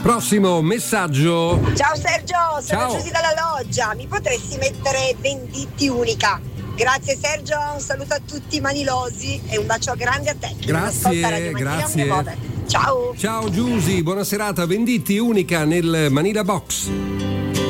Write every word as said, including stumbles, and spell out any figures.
Prossimo messaggio. Ciao Sergio, sono Ciao. Giusy dalla Loggia. Mi potresti mettere Venditti Unica? Grazie Sergio, un saluto a tutti i manilosi e un bacio grande a te. Grazie, grazie. Ciao. Ciao Giusy, buona serata. Venditti Unica nel Manila Box.